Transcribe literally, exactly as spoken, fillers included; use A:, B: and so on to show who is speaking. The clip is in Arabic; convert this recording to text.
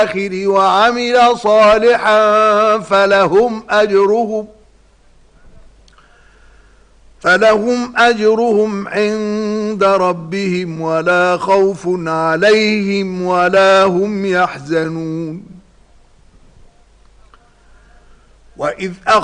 A: الآخر وعمل صالحا فلهم أجرهم فلهم أجرهم عند ربهم ولا خوف عليهم ولا هم يحزنون. وإذ